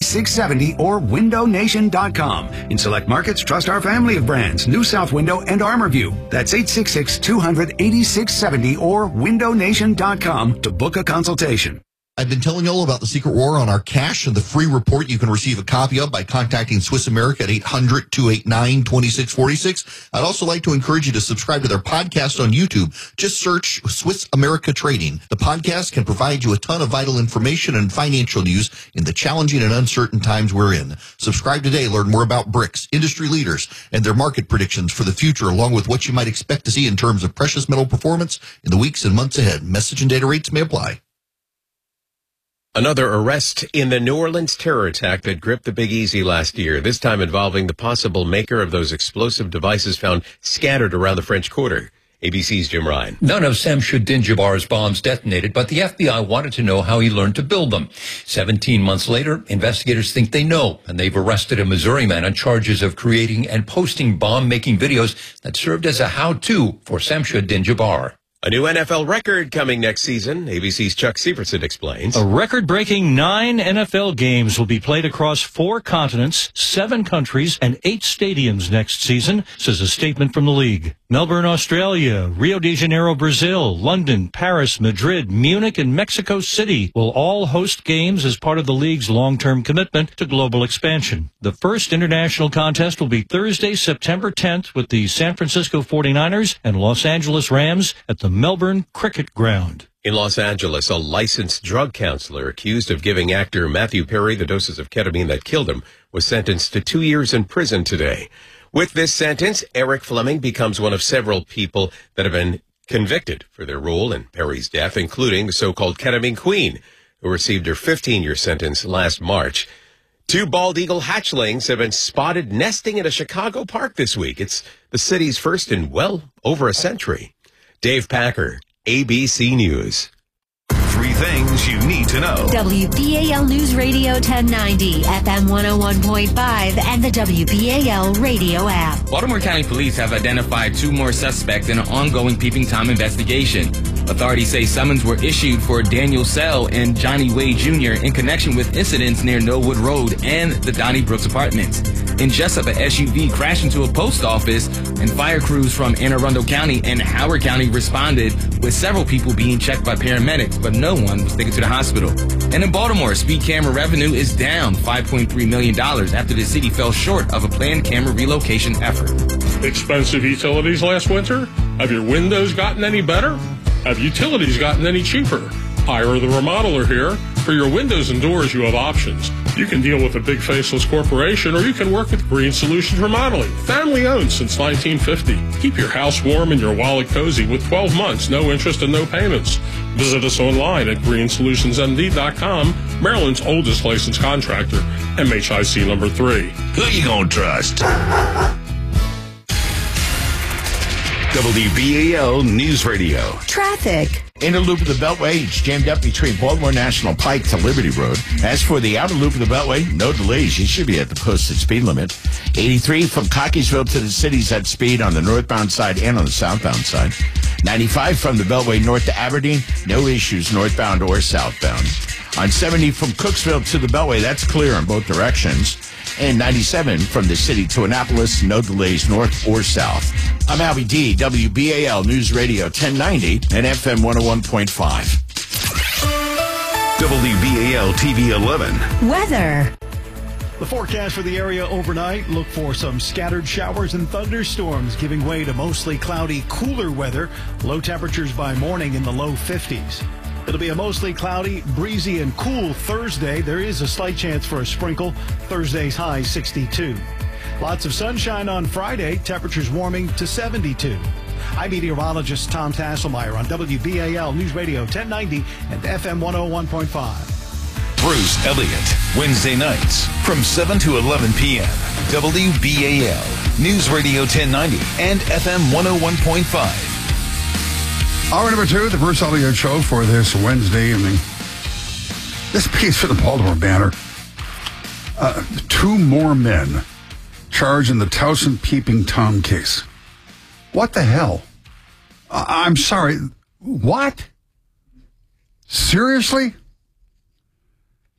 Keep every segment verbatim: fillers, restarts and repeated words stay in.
six seven zero or window nation dot com. In select markets, trust our family of brands, New South Window and ArmorView. That's eight six six, two hundred, eighty-six seventy or window nation dot com to book a consultation. I've been telling you all about the secret war on our cash and the free report you can receive a copy of by contacting Swiss America at eight hundred, two eight nine, two six four six. I'd also like to encourage you to subscribe to their podcast on YouTube. Just search Swiss America Trading. The podcast can provide you a ton of vital information and financial news in the challenging and uncertain times we're in. Subscribe today. Learn more about BRICS, industry leaders, and their market predictions for the future, along with what you might expect to see in terms of precious metal performance in the weeks and months ahead. Message and data rates may apply. Another arrest in the New Orleans terror attack that gripped the Big Easy last year, this time involving the possible maker of those explosive devices found scattered around the French Quarter. A B C's Jim Ryan. None of Samshuddin Jabbar's bombs detonated, but the F B I wanted to know how he learned to build them. Seventeen months later, investigators think they know, and they've arrested a Missouri man on charges of creating and posting bomb-making videos that served as a how-to for Samshuddin Jabbar. A new N F L record coming next season. A B C's Chuck Severson explains. A record-breaking nine N F L games will be played across four continents, seven countries, and eight stadiums next season, says a statement from the league. Melbourne, Australia, Rio de Janeiro, Brazil, London, Paris, Madrid, Munich, and Mexico City will all host games as part of the league's long-term commitment to global expansion. The first international contest will be Thursday, September tenth, with the San Francisco forty-niners and Los Angeles Rams at the Melbourne Cricket Ground. In Los Angeles, a licensed drug counselor accused of giving actor Matthew Perry the doses of ketamine that killed him was sentenced to two years in prison today. With this sentence, Eric Fleming becomes one of several people that have been convicted for their role in Perry's death, including the so-called ketamine queen, who received her fifteen-year sentence last March. Two bald eagle hatchlings have been spotted nesting in a Chicago park this week. It's the city's first in well over a century. Dave Packer, A B C News. Three things you need to know. W B A L News Radio ten ninety, F M one oh one point five, and the W B A L radio app. Baltimore County Police have identified two more suspects in an ongoing Peeping Tom investigation. Authorities say summons were issued for Daniel Sell and Johnny Wade Junior in connection with incidents near Knollwood Road and the Donnie Brooks Apartments. In Jessup, a S U V crashed into a post office, and fire crews from Anne Arundel County and Howard County responded, with several people being checked by paramedics, but no one was taken to the hospital. And in Baltimore, speed camera revenue is down five point three million dollars after the city fell short of a planned camera relocation effort. Expensive utilities last winter? Have your windows gotten any better? Have utilities gotten any cheaper? Hire the Remodeler here. For your windows and doors, you have options. You can deal with a big faceless corporation, or you can work with Green Solutions Remodeling. Family owned since nineteen fifty. Keep your house warm and your wallet cozy with twelve months, no interest and no payments. Visit us online at green solutions m d dot com, Maryland's oldest licensed contractor, M H I C number three. Who you gonna trust? W B A L News Radio. Traffic. Inner loop of the Beltway, it's jammed up between Baltimore National Pike to Liberty Road. As for the outer loop of the Beltway, no delays. You should be at the posted speed limit. eighty-three from Cockeysville to the city's at speed on the northbound side and on the southbound side. ninety-five from the Beltway north to Aberdeen, no issues northbound or southbound. On seventy from Cooksville to the Beltway, that's clear in both directions. And ninety-seven from the city to Annapolis, no delays north or south. I'm Albie D, W B A L News Radio ten ninety and F M one oh one point five. W B A L T V eleven. Weather. The forecast for the area overnight, look for some scattered showers and thunderstorms, giving way to mostly cloudy, cooler weather. Low temperatures by morning in the low fifties. It'll be a mostly cloudy, breezy, and cool Thursday. There is a slight chance for a sprinkle. Thursday's high sixty-two. Lots of sunshine on Friday. Temperatures warming to seventy-two. I'm meteorologist Tom Tasselmeyer on W B A L News Radio ten ninety and F M one oh one point five. Bruce Elliott, Wednesday nights from seven to eleven p.m. W B A L News Radio ten ninety and F M one oh one point five. Hour number two, the Bruce Elliott Show for this Wednesday evening. This piece for the Baltimore Banner. Uh, two more men charged in the Towson Peeping Tom case. What the hell? Uh, I'm sorry. What? Seriously?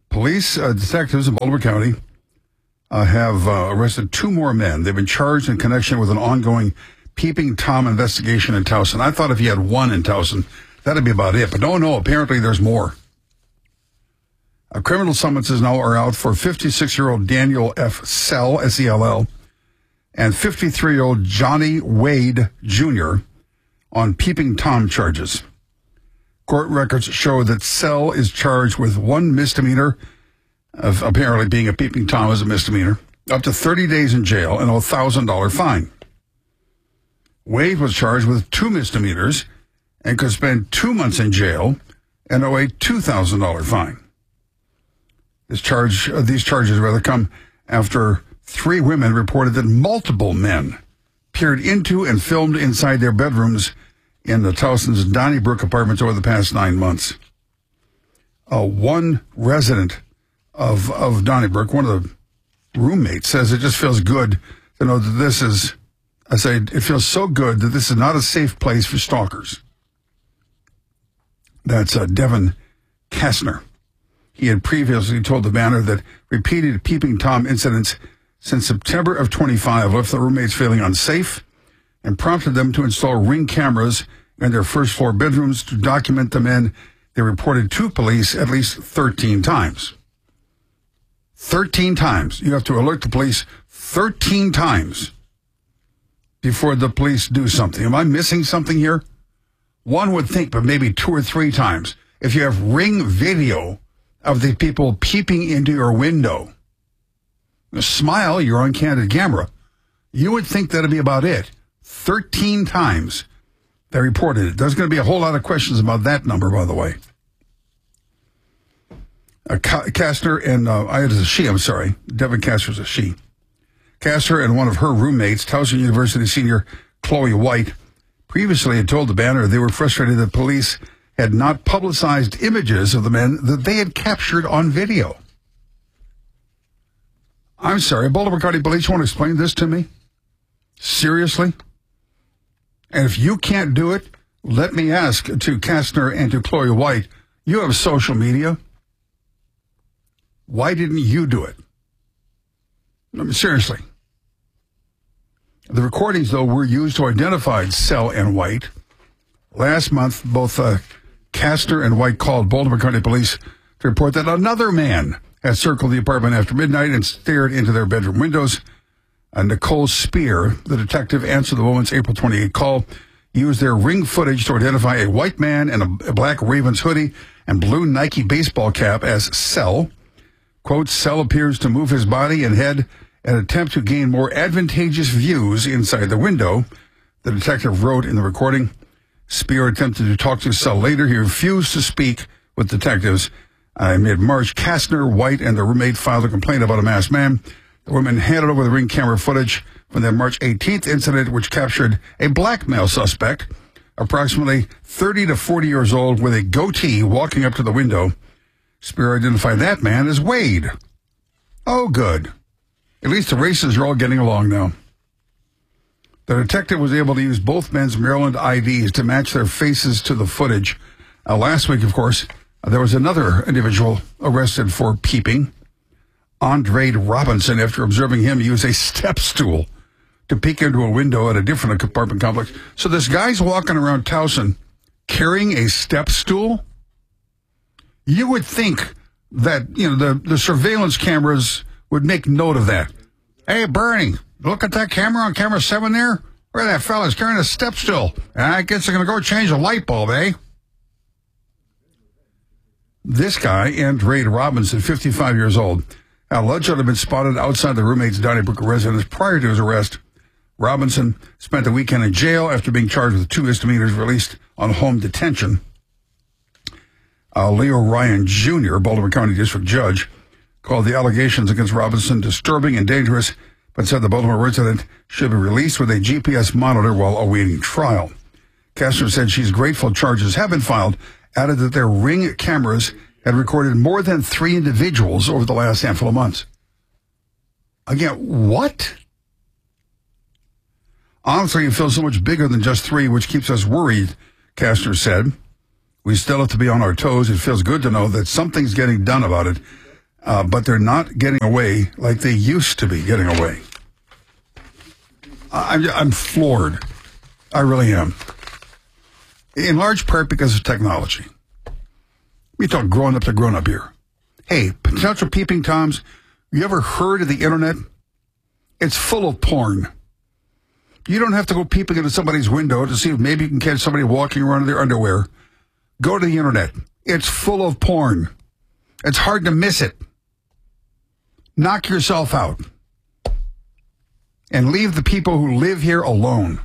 Police uh, detectives in Baltimore County uh, have uh, arrested two more men. They've been charged in connection with an ongoing Peeping Tom investigation in Towson. I thought if you had one in Towson, that'd be about it. But no, no, apparently there's more. Uh, criminal summonses now are out for fifty-six-year-old Daniel F. Sell, S E L L, and fifty-three-year-old Johnny Wade Junior on Peeping Tom charges. Court records show that Sell is charged with one misdemeanor of apparently being a Peeping Tom is a misdemeanor, up to thirty days in jail and a one thousand dollars fine. Wade was charged with two misdemeanors and could spend two months in jail and owe a two thousand dollars fine. This charge, uh, these charges rather come after three women reported that multiple men peered into and filmed inside their bedrooms in the Towson's Donnybrook apartments over the past nine months. Uh, one resident of, of Donnybrook, one of the roommates, says it just feels good to know that this is, I say, it feels so good that this is not a safe place for stalkers. That's uh, Devin Kastner. He had previously told the Banner that repeated Peeping Tom incidents since September of twenty-five left the roommates feeling unsafe and prompted them to install Ring cameras in their first floor bedrooms to document the men they reported to police at least thirteen times. thirteen times. You have to alert the police thirteen times before the police do something. Am I missing something here? One would think, but maybe two or three times. If you have Ring video of the people peeping into your window, smile, you're on candid camera, you would think that'd be about it. thirteen times they reported it. There's going to be a whole lot of questions about that number, by the way. Uh, Kastner and, uh, I had a she, I'm sorry. Devin Kastner's a she. Kastner and one of her roommates, Towson University senior Chloe White, previously had told the Banner they were frustrated that police had not publicized images of the men that they had captured on video. I'm sorry, Baltimore County Police won't explain this to me? Seriously? And if you can't do it, let me ask to Kastner and to Chloe White, you have social media. Why didn't you do it? I mean, seriously. The recordings, though, were used to identify Sell and White. Last month, both uh, Kastner and White called Baltimore County Police to report that another man had circled the apartment after midnight and stared into their bedroom windows. Uh, Nicole Spear, the detective, answered the woman's April twenty-eighth call, used their Ring footage to identify a white man in a, a black Ravens hoodie and blue Nike baseball cap as Sell. Quote, Sell appears to move his body and head in an attempt to gain more advantageous views inside the window, the detective wrote in the recording. Spear attempted to talk to Sell later. He refused to speak with detectives. Uh, in mid-March, Kastner, White, and the roommate filed a complaint about a masked man. The woman handed over the Ring camera footage from the March eighteenth incident, which captured a black male suspect, approximately thirty to forty years old, with a goatee walking up to the window. Spear identified that man as Wade. Oh, good. At least the races are all getting along now. The detective was able to use both men's Maryland I Ds to match their faces to the footage. Uh, last week, of course, uh, there was another individual arrested for peeping. Andre Robinson, after observing him use a step stool to peek into a window at a different apartment complex. So this guy's walking around Towson carrying a step stool. You would think that, you know, the, the surveillance cameras would make note of that. Hey, Bernie, look at that camera on camera seven there. Where that fella's carrying a step stool. I guess they're going to go change a light bulb, eh? This guy, Andre Robinson, fifty-five years old, allegedly had been spotted outside the roommate's Donnybrook residence prior to his arrest. Robinson spent the weekend in jail after being charged with two misdemeanors, released on home detention. Uh, Leo Ryan Junior, Baltimore County District Judge, called the allegations against Robinson disturbing and dangerous, but said the Baltimore resident should be released with a G P S monitor while awaiting trial. Kastner said she's grateful charges have been filed, added that their Ring cameras had recorded more than three individuals over the last handful of months. Again, what? Honestly, it feels so much bigger than just three, which keeps us worried, Kastner said. We still have to be on our toes. It feels good to know that something's getting done about it. uh, but they're not getting away like they used to be getting away. I'm, I'm floored. I really am. In large part because of technology. We talk grown up to grown up here. Hey, potential peeping toms, you ever heard of the internet? It's full of porn. You don't have to go peeping into somebody's window to see if maybe you can catch somebody walking around in their underwear. Go to the internet. It's full of porn. It's hard to miss it. Knock yourself out. And leave the people who live here alone.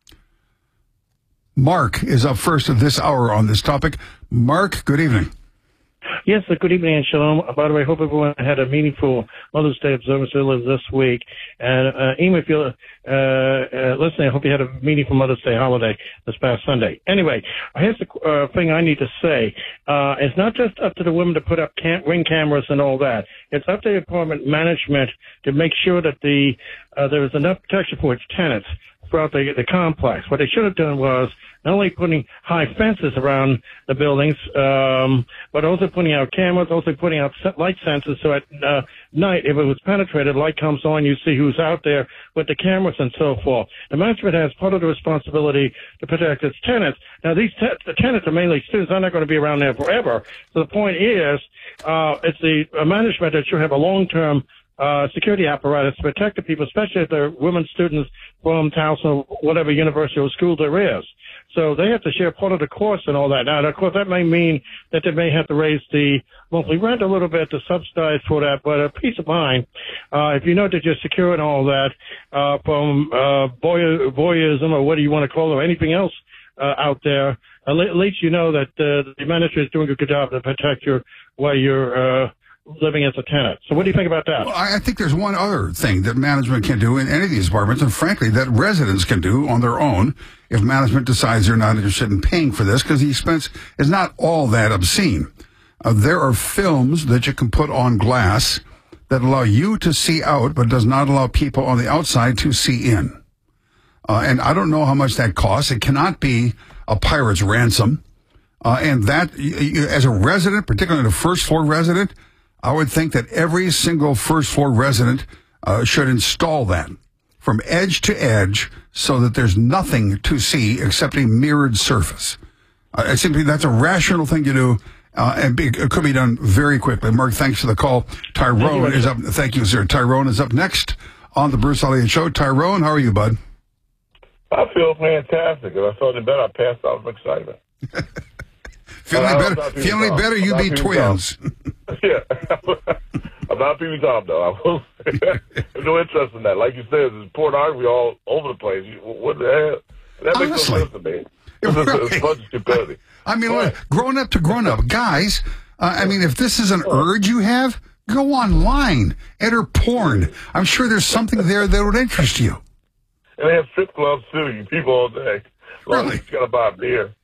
Mark is up first of this hour on this topic. Mark, good evening. Yes, uh, good evening and shalom. By the way, I hope everyone had a meaningful Mother's Day observance this week. And uh, even if you're uh, uh, listening, I hope you had a meaningful Mother's Day holiday this past Sunday. Anyway, here's the uh, thing I need to say. Uh, it's not just up to the women to put up cam- ring cameras and all that. It's up to the apartment management to make sure that the uh, there is enough protection for its tenants throughout the, the complex. What they should have done was not only putting high fences around the buildings, um, but also putting out cameras, also putting out light sensors so at uh, night, if it was penetrated, light comes on, you see who's out there with the cameras and so forth. The management has part of the responsibility to protect its tenants. Now, these te- the tenants are mainly students. They're not going to be around there forever. So the point is, uh, it's the uh, management that should have a long-term Uh, security apparatus to protect the people, especially if they're women students from Towson or whatever university or school there is. So they have to share part of the cost and all that. Now, of course, that may mean that they may have to raise the monthly rent a little bit to subsidize for that, but a peace of mind, uh, if you know that you're secure and all that, uh, from, uh, voy- voyeurism or what do you want to call it, or anything else, uh, out there, at least you know that, uh, the administrator is doing a good job to protect your, while you're, uh, living as a tenant. So what do you think about that? Well, I think there's one other thing that management can do in any of these apartments, and frankly, that residents can do on their own if management decides they're not interested in paying for this, because the expense is not all that obscene. Uh, there are films that you can put on glass that allow you to see out, but does not allow people on the outside to see in. Uh, and I don't know how much that costs. It cannot be a pirate's ransom. Uh, and that, you, as a resident, particularly a first floor resident, I would think that every single first floor resident uh, should install that from edge to edge so that there's nothing to see except a mirrored surface. Uh, I simply, that's a rational thing to do, uh, and be, it could be done very quickly. Mark, thanks for the call. Tyrone is up. Thank you, sir. Tyrone is up next on the Bruce Elliott Show. Tyrone, how are you, bud? I feel fantastic. If I felt any better, I passed out from excitement. Feeling better, feeling better, you'd be twins. Yeah. I'm not P B Tom, though. I will There's no interest in that. Like you said, there's pornography all over the place. What the hell? That makes no sense to me. It's, Right. it's a bunch of stupidity. I mean, look, grown up to grown up. Guys, uh, I mean, if this is an urge you have, go online, enter porn. I'm sure there's something there that would interest you. And they have strip clubs, too. You people all day. Well, Really? you got to buy a beer.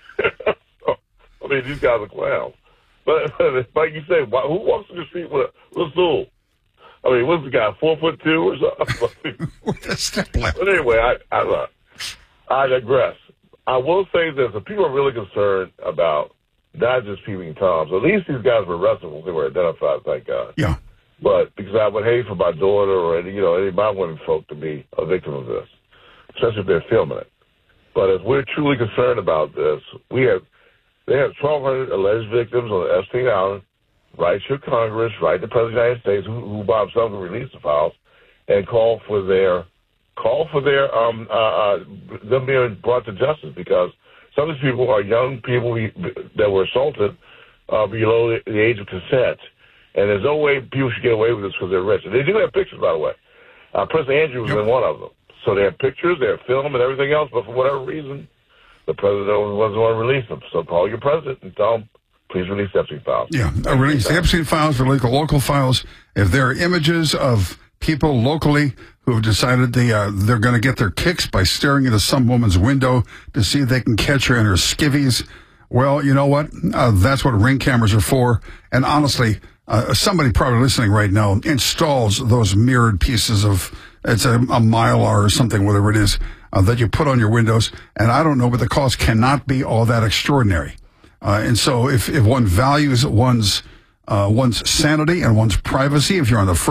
I mean, these guys are clowns. But like you say, who walks in the street with a little stool? I mean, what's the guy, four foot two or something? With a step ladder. But anyway, I, I, uh, I digress. I will say this. If people are really concerned about not just peeping toms, at least these guys were arrested when they were identified, thank God. Yeah. But because I would hate for my daughter or any, you know, any of my women folk to be a victim of this, especially if they're filming it. But if we're truly concerned about this, we have, they have twelve hundred alleged victims on Epstein Island. Write your Congress, write the President of the United States, who, who Bob Sumner released the files, and call for their, call for their, um, uh, uh, them being brought to justice, because some of these people are young people that were assaulted uh, below the age of consent. And there's no way people should get away with this because they're rich. And they do have pictures, by the way. Uh, President Andrews was in one of them. So they have pictures, they have film and everything else, but for whatever reason, the president wasn't going to release them. So call your president and tell him, please release the Epstein files. Yeah, uh, release the Epstein files, release the local files. If there are images of people locally who have decided they, uh, they're going to get their kicks by staring into some woman's window to see if they can catch her in her skivvies, well, you know what? Uh, that's what ring cameras are for. And honestly, uh, somebody probably listening right now installs those mirrored pieces of, it's a, a Mylar or something, whatever it is, uh, that you put on your windows. And I don't know, but the cost cannot be all that extraordinary. Uh, and so if, if one values one's uh, one's sanity and one's privacy. If you're on the